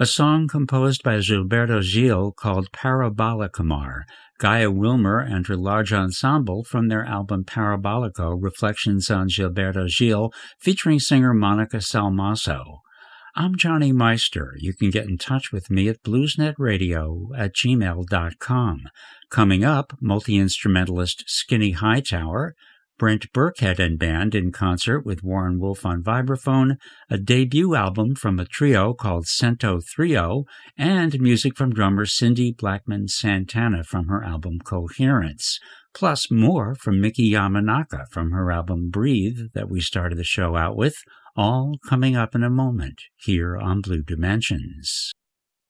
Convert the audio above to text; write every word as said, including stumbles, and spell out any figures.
a song composed by Gilberto Gil called Parabolicamar, Gaia Wilmer and her large ensemble from their album Parabolico, Reflections on Gilberto Gil, featuring singer Monica Salmaso. I'm Johnny Meister. You can get in touch with me at bluesnetradio at gmail dot com. Coming up, multi-instrumentalist Skinny Hightower, Brent Burkhead and Band in concert with Warren Wolf on vibraphone, a debut album from a trio called Cento Trio, and music from drummer Cindy Blackman Santana from her album Coherence, plus more from Miki Yamanaka from her album Breathe that we started the show out with, all coming up in a moment here on Blue Dimensions.